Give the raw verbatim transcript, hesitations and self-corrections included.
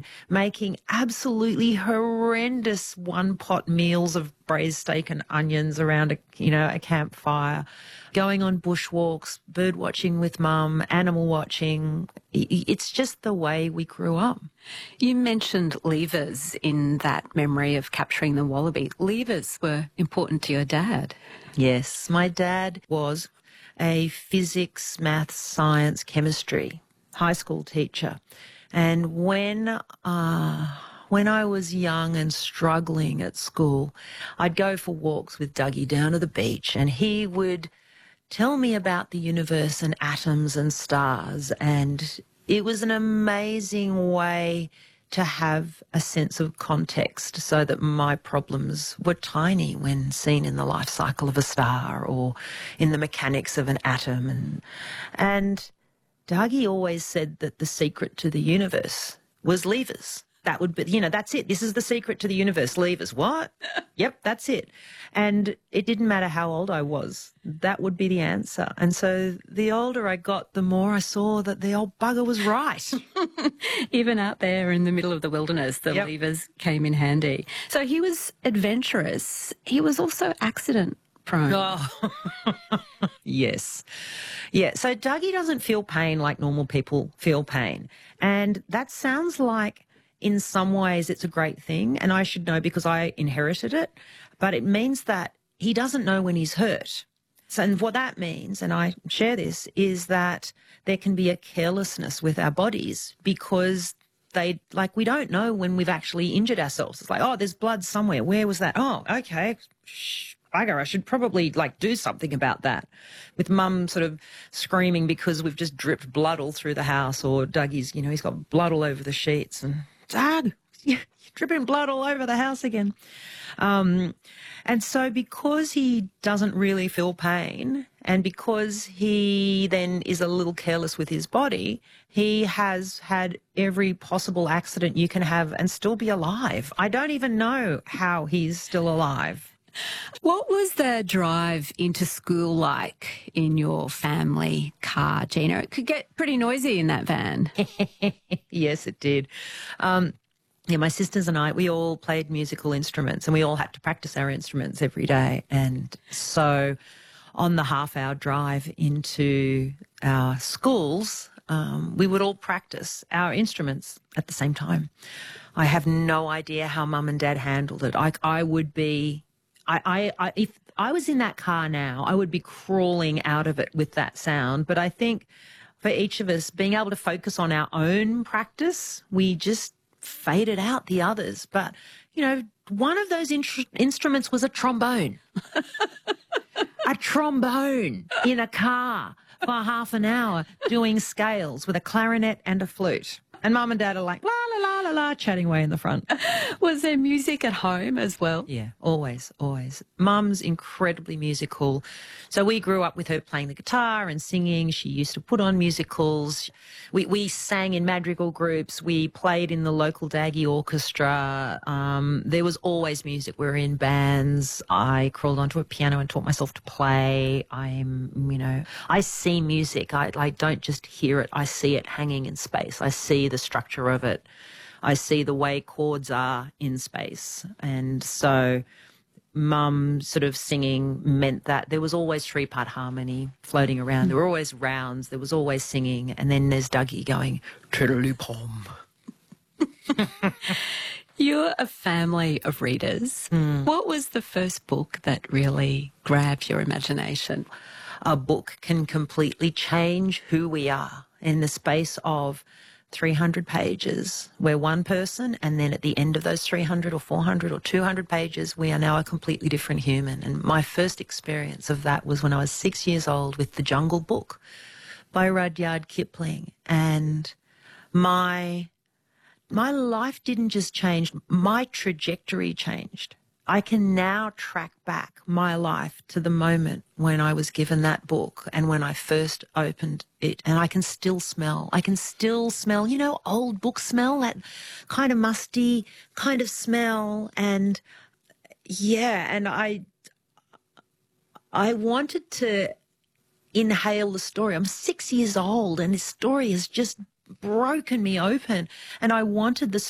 making absolutely horrendous one-pot meals of braised steak and onions around a, you know, a campfire, going on bushwalks, bird watching with mum, animal watching. It's just the way we grew up. You mentioned levers in that memory of capturing the wallaby. Levers were important to your dad. Yes, my dad was a physics, maths, science, chemistry high school teacher. And when uh, when I was young and struggling at school, I'd go for walks with Dougie down to the beach, and he would tell me about the universe and atoms and stars. And it was an amazing way to have a sense of context so that my problems were tiny when seen in the life cycle of a star or in the mechanics of an atom. And, and Dougie always said that the secret to the universe was levers. That would be, you know, that's it. This is the secret to the universe, levers. What? Yep, that's it. And it didn't matter how old I was. That would be the answer. And so the older I got, the more I saw that the old bugger was right. Even out there in the middle of the wilderness, the yep. levers came in handy. So he was adventurous. He was also accident prone. Oh. Yes. Yeah. So Dougie doesn't feel pain like normal people feel pain. And that sounds like in some ways it's a great thing, and I should know because I inherited it, but it means that he doesn't know when he's hurt. So, and what that means, and I share this, is that there can be a carelessness with our bodies because they, like, we don't know when we've actually injured ourselves. It's like, oh, there's blood somewhere. Where was that? Oh, okay. Shh. Bugger, I should probably, like, do something about that. With mum sort of screaming because we've just dripped blood all through the house, or Dougie's, you know, he's got blood all over the sheets, and Dad, you're dripping blood all over the house again. Um, and so because he doesn't really feel pain, and because he then is a little careless with his body, he has had every possible accident you can have and still be alive. I don't even know how he's still alive. What was the drive into school like in your family car, Gina? It could get pretty noisy in that van. Yes, it did. Um, yeah, my sisters and I, we all played musical instruments, and we all had to practice our instruments every day. And so on the half-hour drive into our schools, um, we would all practice our instruments at the same time. I have no idea how Mum and Dad handled it. I, I would be... I, I, I, if I was in that car now, I would be crawling out of it with that sound. But I think for each of us, being able to focus on our own practice, we just faded out the others. But, you know, one of those in- instruments was a trombone. A trombone in a car for half an hour doing scales with a clarinet and a flute. And Mum and Dad are like, la, la, la, la, la, chatting away in the front. Was there music at home as well? Yeah, always, always. Mum's incredibly musical. So we grew up with her playing the guitar and singing. She used to put on musicals. We we sang in madrigal groups. We played in the local Daggy orchestra. Um, there was always music. We were in bands. I crawled onto a piano and taught myself to play. I'm, you know, I see music. I, I don't just hear it. I see it hanging in space. I see the structure of it. I see the way chords are in space. And so Mum sort of singing meant that there was always three-part harmony floating around. There were always rounds. There was always singing. And then there's Dougie going, tiddly-pom. You're a family of readers. Mm. What was the first book that really grabbed your imagination? A book can completely change who we are in the space of three hundred pages. We're one person, and then at the end of those three hundred or four hundred or two hundred pages, we are now a completely different human. And my first experience of that was when I was six years old with The Jungle Book by Rudyard Kipling. And my, my life didn't just change, my trajectory changed. I can now track back my life to the moment when I was given that book and when I first opened it, and I can still smell, I can still smell, you know, old book smell, that kind of musty kind of smell. And yeah, and I, I wanted to inhale the story. I'm six years old and this story has just broken me open, and I wanted the